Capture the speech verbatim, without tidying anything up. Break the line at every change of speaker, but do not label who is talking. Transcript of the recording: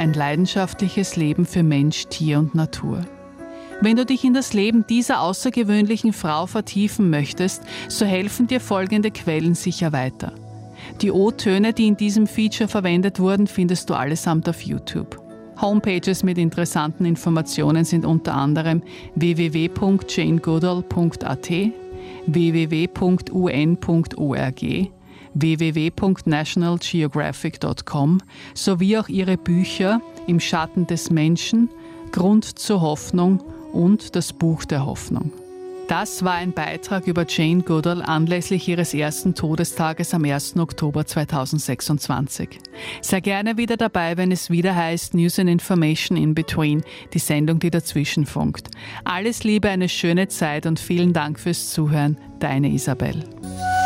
Ein leidenschaftliches Leben für Mensch, Tier und Natur. Wenn du dich in das Leben dieser außergewöhnlichen Frau vertiefen möchtest, so helfen dir folgende Quellen sicher weiter. Die O-Töne, die in diesem Feature verwendet wurden, findest du allesamt auf YouTube. Homepages mit interessanten Informationen sind unter anderem w w w punkt jane goodall punkt a t, w w w punkt u n punkt org, w w w punkt national geographic punkt com sowie auch ihre Bücher Im Schatten des Menschen, Grund zur Hoffnung und Das Buch der Hoffnung. Das war ein Beitrag über Jane Goodall anlässlich ihres ersten Todestages am ersten Oktober zweitausendsechsundzwanzig. Sei gerne wieder dabei, wenn es wieder heißt News and Information in Between, die Sendung, die dazwischen funkt. Alles Liebe, eine schöne Zeit und vielen Dank fürs Zuhören. Deine Isabel.